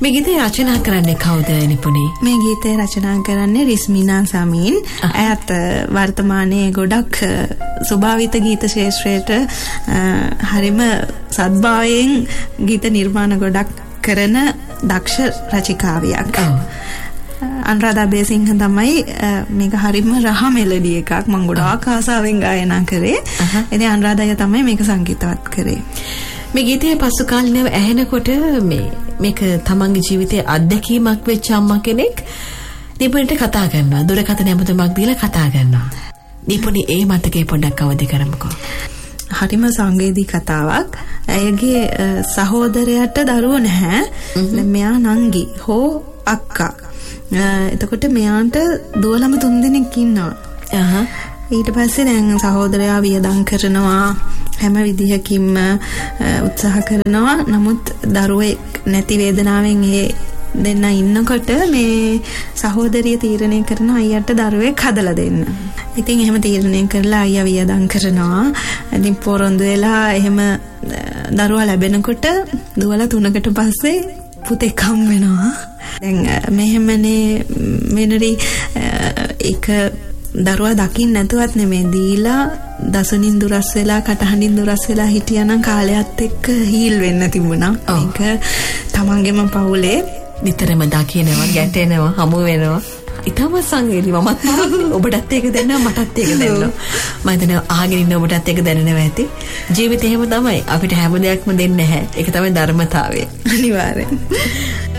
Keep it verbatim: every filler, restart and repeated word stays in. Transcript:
මේ ගීතය රචනා කරන්නේ කවුද නිපුණේ? මේ ගීතය රචනා කරන්නේ රිස්මිනා සමීන්. ඇයත් වර්තමානයේ ගොඩක් ස්වභාවිත ගීත ශාස්ත්‍රයට හරිම සද්භාවයෙන් ගීත නිර්මාණ ගොඩක් කරන දක්ෂ රචිකාවියක්. අනුරාධා බේසිංහ තමයි මේක හරිම රහ මෙලඩි එකක්. මම ගොඩාක් ආසාවෙන් ගායනා කරේ. ඉතින් අනුරාධාය තමයි මේක සංගීතවත් කරේ. මේ ගීතයේ පසු කාලිනව ඇහෙනකොට මේ මේක තමන්ගේ ජීවිතයේ අත්දැකීමක් වෙච්ච අම්මා කෙනෙක් නිපුණට කතා කරනවා. දුරකථන ඇමතුමක් දීලා කතා කරනවා. නිපුණේ ඒ මතකේ පොඩ්ඩක් අවදි කරමුකෝ. හරිම සංවේදී කතාවක්. ඇයගේ සහෝදරයාට දරුවෝ නැහැ. මෙයා නංගි හෝ අක්කා. එතකොට මෙයාට දුවලම තුන්දෙනෙක් ඉන්නවා. ඊට පස්සේ දැන් සහෝදරයා වියදම් කරනවා හැම විදිහකින්ම උත්සාහ කරනවා. නමුත් දරුවෙක් නැති වේදනාවෙන් ඒ දෙන්න ඉන්නකොට මේ සහෝදරිය තීරණය කරනවා අයියට දරුවෙක් හදලා දෙන්න. ඉතින් එහෙම තීරණය කරලා අයියා වියදම් කරනවා. ඉතින් පොරොන්දු වෙලා එහෙම දරුවා ලැබෙනකොට දුවලා තුනකට පස්සේ පුතෙක් හම් වෙනවා. දැන් මෙහෙමනේ වෙනරි එක දරුවා දකින්න නැතුවත් නෙමෙයි දීලා දසුනින් දුරස් වෙලා කටහඬින් දුරස් වෙලා හිටියානම් කාලයත් එක්ක හීල් වෙන්න තිබුණා. ඒක තමන්ගේම පවුලේ නිතරම දකිනවා ගැටෙනවා හමු වෙනවා. ඊටම සංවේදී මමත් ඔබටත් ඒක දැනෙනවා මටත් ඒක දැනෙනවා. මම හිතනවා අහගෙන ඉන්න ඔබටත් ඒක දැනෙනවා ඇති. ජීවිතේ එහෙම තමයි. අපිට හැම දෙයක්ම දෙන්නේ නැහැ. ඒක තමයි ධර්මතාවය. අනිවාර්යෙන්.